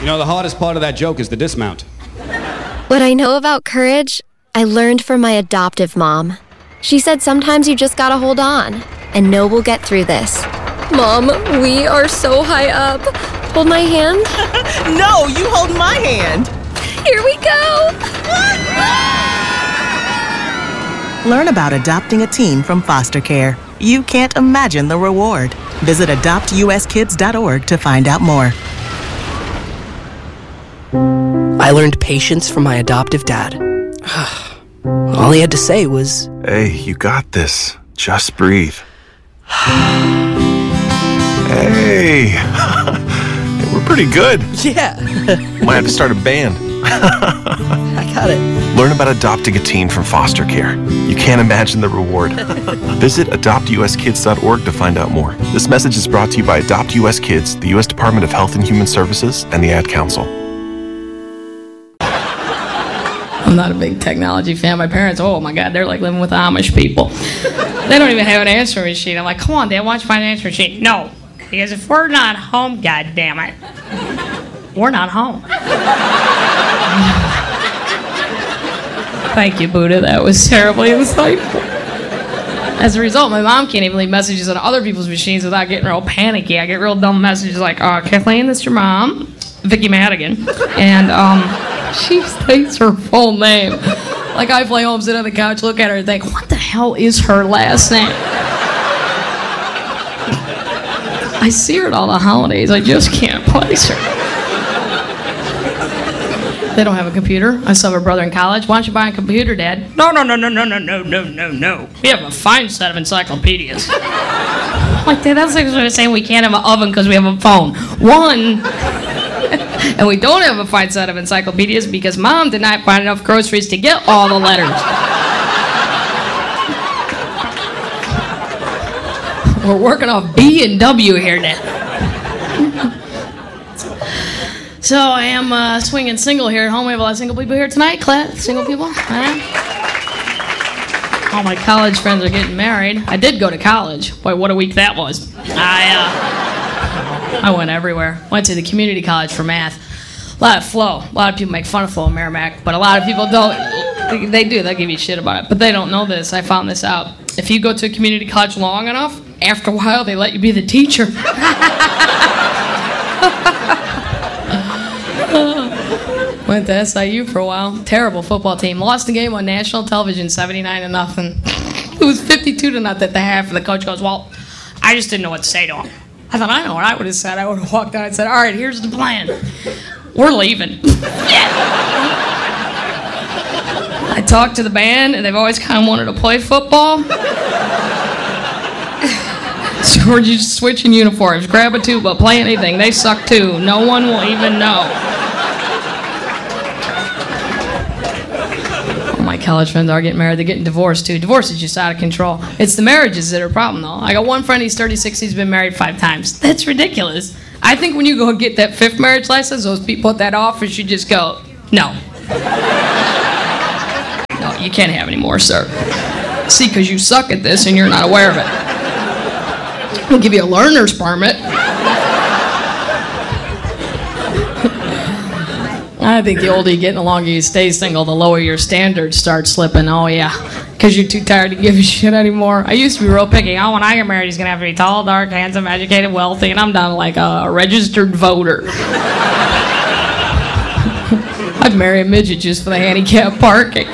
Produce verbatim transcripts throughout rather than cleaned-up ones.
You know, the hardest part of that joke is the dismount. What I know about courage, I learned from my adoptive mom. She said sometimes you just gotta hold on and know we'll get through this. Mom, we are so high up. Hold my hand. No, you hold my hand. Here we go. Learn about adopting a teen from foster care. You can't imagine the reward. Visit adopt u s kids dot org to find out more. I learned patience from my adoptive dad. All he had to say was, "Hey, you got this. Just breathe." Hey, we're pretty good. yeah, Might have to start a band. I got it. Learn about adopting a teen from foster care. You can't imagine the reward. Visit adopt u s kids dot org to find out more. This message is brought to you by Adopt U S Kids, the U S Department of Health and Human Services, and the Ad Council. I'm not a big technology fan. My parents, oh my God, they're like living with Amish people. They don't even have an answering machine. I'm like, come on, Dad, watch my answering machine. No, because if we're not home, God damn it, we're not home. Thank you, Buddha. That was terribly insightful. As a result, my mom can't even leave messages on other people's machines without getting real panicky. I get real dumb messages like, uh, Kathleen, this is your mom, Vicky Madigan. And um, she states her full name. Like I fly home, sit on the couch, look at her and think, what the hell is her last name? I see her at all the holidays. I just can't place her. They don't have a computer. I still have a brother in college. Why don't you buy a computer, Dad? No, no, no, no, no, no, no, no, no, no. We have a fine set of encyclopedias. Like, Dad, that's like saying we can't have an oven because we have a phone. One, and we don't have a fine set of encyclopedias because Mom did not find enough groceries to get all the letters. We're working off B and W here now. So I am uh, swinging single here at home. We have a lot of single people here tonight. Class, single people. Huh? All my college friends are getting married. I did go to college. Boy, what a week that was. I uh, I went everywhere. Went to the community college for math. A lot of flow. A lot of people make fun of flow in Merrimack, but a lot of people don't. They, they do. They'll give you shit about it, but they don't know this. I found this out. If you go to a community college long enough, after a while they let you be the teacher. Went to S I U for a while. Terrible football team. Lost the game on national television, seventy-nine to nothing. It was fifty-two to nothing at the half, and the coach goes, well, I just didn't know what to say to him. I thought, I know what I would have said. I would have walked out and said, all right, here's the plan. We're leaving. I talked to the band, and they've always kind of wanted to play football. So we're just switching uniforms. Grab a tuba, play anything. They suck too. No one will even know. My college friends are getting married. They're getting divorced too. Divorce is just out of control. It's the marriages that are a problem though. I got one friend, he's thirty-six, he's been married five times. That's ridiculous. I think when you go get that fifth marriage license, those people put that off and you just go, no. No, you can't have any more, sir. See, because you suck at this and you're not aware of it. I'll give you a learner's permit. I think the older you get and the longer you stay single, the lower your standards start slipping. Oh, yeah, because you're too tired to give a shit anymore. I used to be real picky. Oh, when I get married, he's going to have to be tall, dark, handsome, educated, wealthy, and I'm down to like a registered voter. I'd marry a midget just for the handicap parking.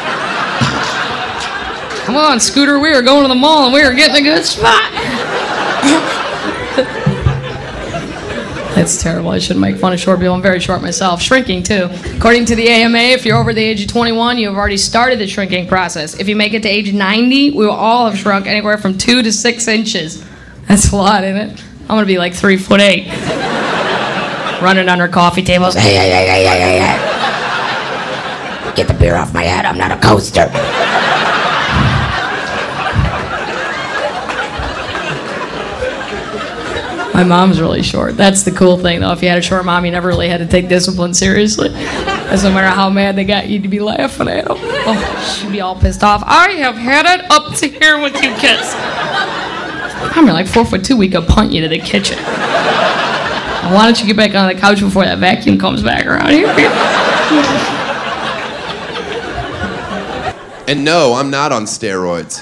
Come on, Scooter, we were going to the mall and we were getting a good spot. That's terrible. I shouldn't make fun of short people. I'm very short myself. Shrinking, too. According to the A M A, if you're over the age of twenty-one, you have already started the shrinking process. If you make it to age ninety, we will all have shrunk anywhere from two to six inches. That's a lot, isn't it? I'm going to be like three foot eight. Running under coffee tables. Hey, hey, hey, hey, hey, hey, hey. Get the beer off my head. I'm not a coaster. My mom's really short. That's the cool thing, though. If you had a short mom, you never really had to take discipline seriously. Because no matter how mad they got, you'd be laughing at them. Oh, she'd be all pissed off. I have had it up to here with you kids. I'm like four foot two. We could punt you to the kitchen. Why don't you get back on the couch before that vacuum comes back around here? And no, I'm not on steroids.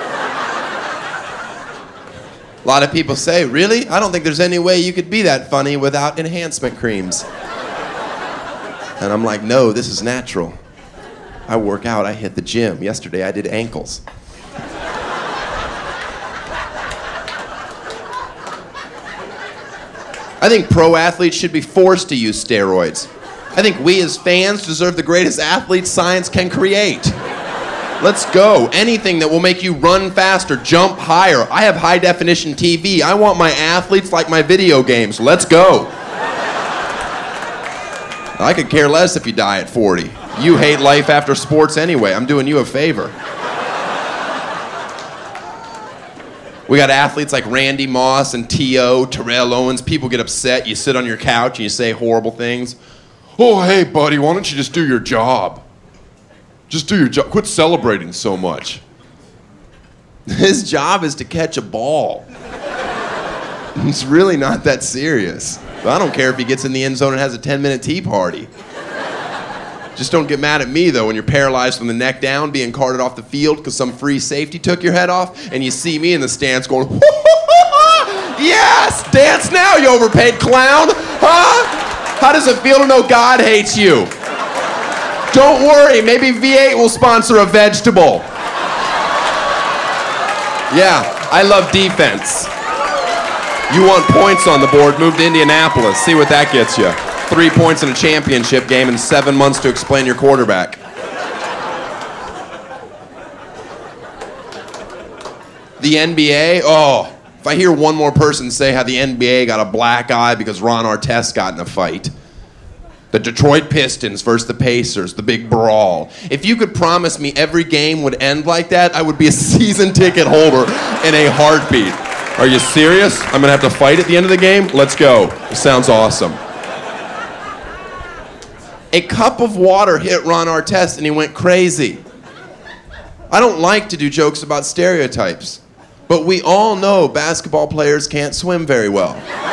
A lot of people say, really? I don't think there's any way you could be that funny without enhancement creams. And I'm like, no, this is natural. I work out, I hit the gym. Yesterday I did ankles. I think pro athletes should be forced to use steroids. I think we as fans deserve the greatest athletes science can create. Let's go. Anything that will make you run faster, jump higher. I have high definition T V. I want my athletes like my video games. Let's go. I could care less if you die at forty. You hate life after sports anyway. I'm doing you a favor. We got athletes like Randy Moss and T O, Terrell Owens. People get upset. You sit on your couch and you say horrible things. Oh, hey, buddy, why don't you just do your job? Just do your job. Quit celebrating so much. His job is to catch a ball. It's really not that serious. But I don't care if he gets in the end zone and has a ten-minute tea party. Just don't get mad at me, though, when you're paralyzed from the neck down, being carted off the field because some free safety took your head off, and you see me in the stands going, yes, dance now, you overpaid clown. Huh? How does it feel to know God hates you? Don't worry, maybe V eight will sponsor a vegetable. Yeah, I love defense. You want points on the board, move to Indianapolis. See what that gets you. Three points in a championship game and seven months to explain your quarterback. The N B A, oh, if I hear one more person say how the N B A got a black eye because Ron Artest got in a fight. The Detroit Pistons versus the Pacers, the big brawl. If you could promise me every game would end like that, I would be a season ticket holder in a heartbeat. Are you serious? I'm gonna have to fight at the end of the game? Let's go. It sounds awesome. A cup of water hit Ron Artest and he went crazy. I don't like to do jokes about stereotypes, but we all know basketball players can't swim very well.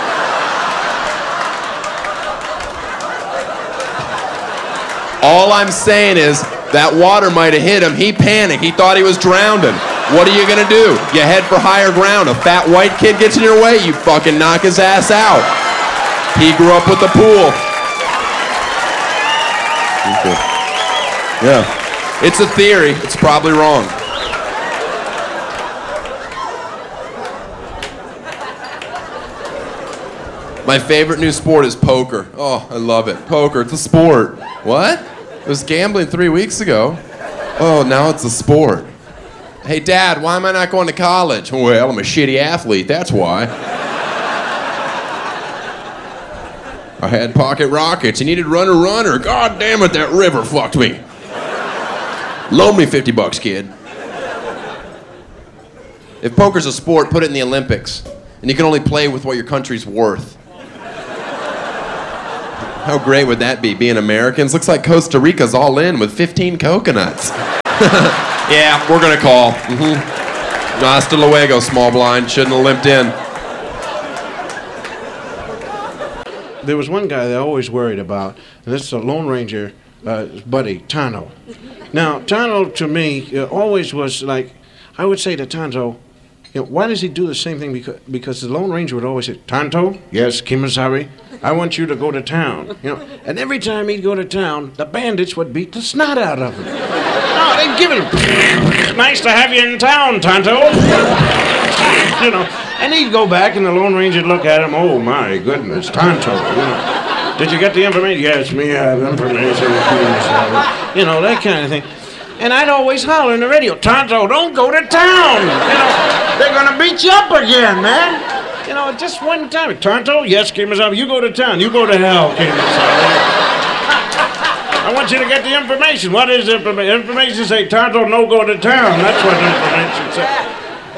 All I'm saying is that water might have hit him. He panicked. He thought he was drowning. What are you gonna do? You head for higher ground. A fat white kid gets in your way, you fucking knock his ass out. He grew up with the pool. Yeah. It's a theory. It's probably wrong. My favorite new sport is poker. Oh, I love it. Poker, it's a sport. What? It was gambling three weeks ago. Oh, now it's a sport. Hey, Dad, why am I not going to college? Well, I'm a shitty athlete, that's why. I had pocket rockets. I needed runner runner. God damn it, that river fucked me. Loan me fifty bucks, kid. If poker's a sport, put it in the Olympics. And you can only play with what your country's worth. How great would that be, being Americans? Looks like Costa Rica's all in with fifteen coconuts. Yeah, we're gonna call. Mm-hmm. Hasta luego, small blind. Shouldn't have limped in. There was one guy that I always worried about, and this is a Lone Ranger uh, buddy, Tano. Now, Tano to me uh, always was like, I would say to Tonto, you know, why does he do the same thing? Because, because the Lone Ranger would always say, Tonto, yes, Kimasari, I want you to go to town. You know, and every time he'd go to town, the bandits would beat the snot out of him. No, they'd give him, nice to have you in town, Tonto. You know, and he'd go back and the Lone Ranger would look at him, oh my goodness, Tonto, you know. Did you get the information? Yes, me have information. You know, that kind of thing. And I'd always holler in the radio, Tonto, don't go to town. You know, they're gonna beat you up again, man. You know, just one time. Tonto, yes, Kimasabi, you go to town. You go to hell, Kimasabi. I want you to get the information. What is information? Information say, Tonto, no go to town. That's what information says.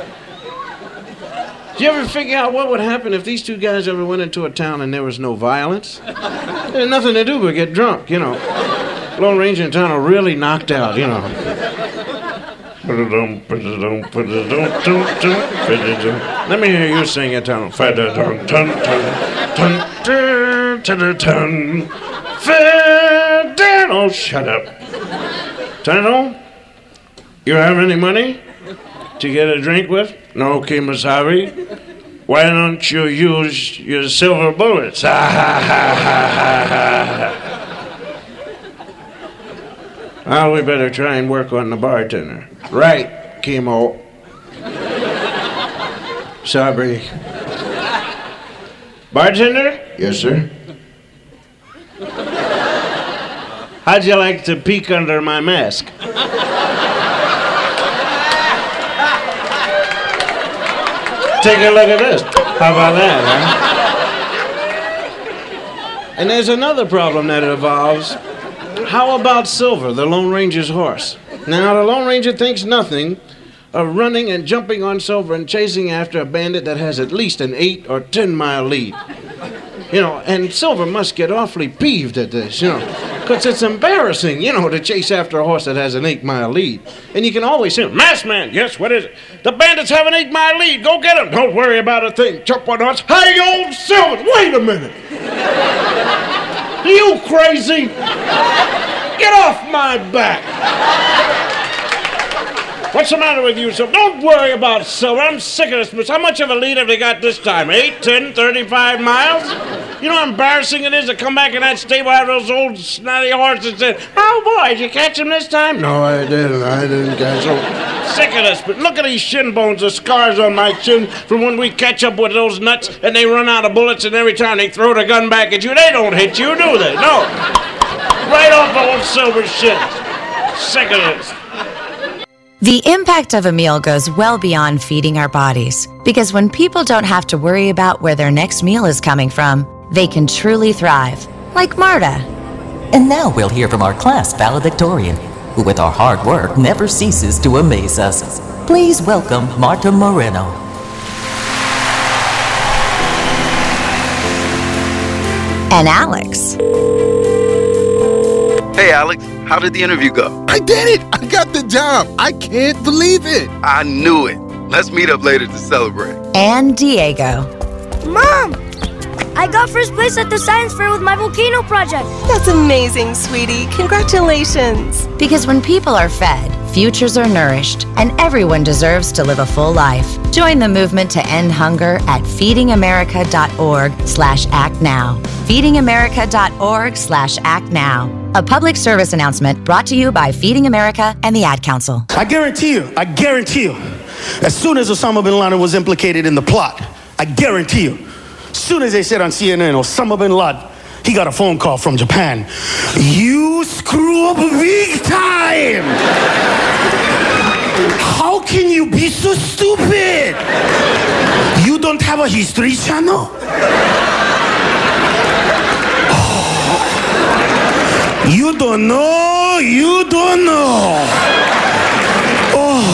Do you ever figure out what would happen if these two guys ever went into a town and there was no violence? They had nothing to do but get drunk, you know. Lone Ranger and Tonto really knocked out, you know. Ba-da-dum, ba-da-dum, ba-da-dum, dum, dum, ba-da-dum. Let me hear you sing it, Tunnel. Fa-da-dum, dun, dun, dun, dun, dun, dun. Fa-da- Oh, shut up. Tunnel, you have any money to get a drink with? No, Kemosabe. Why don't you use your silver bullets? Ha ha ha ha ha ha. Well, we better try and work on the bartender. Right, Chemo. Sabri. Bartender? Yes, sir. How'd you like to peek under my mask? Take a look at this. How about that, huh? And there's another problem that evolves. How about Silver, the Lone Ranger's horse? Now, the Lone Ranger thinks nothing of running and jumping on Silver and chasing after a bandit that has at least an eight or ten mile lead. You know, and Silver must get awfully peeved at this, you know, because it's embarrassing, you know, to chase after a horse that has an eight mile lead. And you can always say, Masked Man, yes, what is it? The bandits have an eight mile lead. Go get them. Don't worry about a thing. Jump on horse. Hey, old Silver, wait a minute. Are you crazy? Get off my back. What's the matter with you, Silver? Don't worry about Silver. I'm sick of this. How much of a lead have they got this time? Eight, ten, thirty-five miles? You know how embarrassing it is to come back in that stable after those old snotty horses and say, oh, boy, did you catch him this time? No, I didn't. I didn't catch him. Sick of this. But look at these shin bones, the scars on my chin from when we catch up with those nuts and they run out of bullets, and every time they throw the gun back at you, they don't hit you, do they? No. Right off old Silver's shins. Sick of this. The impact of a meal goes well beyond feeding our bodies, because when people don't have to worry about where their next meal is coming from, they can truly thrive, like Marta. And now we'll hear from our class valedictorian, who with our hard work never ceases to amaze us. Please welcome Marta Moreno. And Alex. Hey, Alex, how did the interview go? I did it! I got the job! I can't believe it! I knew it. Let's meet up later to celebrate. And Diego. Mom! I got first place at the science fair with my volcano project. That's amazing, sweetie. Congratulations. Because when people are fed, futures are nourished, and everyone deserves to live a full life. Join the movement to end hunger at feedingamerica.org slash act now. feedingamerica.org slash act now. A public service announcement brought to you by Feeding America and the Ad Council. I guarantee you, I guarantee you, as soon as Osama bin Laden was implicated in the plot, I guarantee you, as soon as they said on C N N, Osama bin Laden, he got a phone call from Japan. You screw up big time! How can you be so stupid? You don't have a History Channel? You don't know, you don't know. Oh,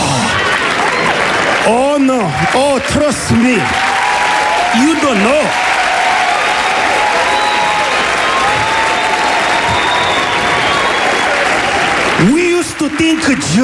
oh no, oh trust me, you don't know. We used to think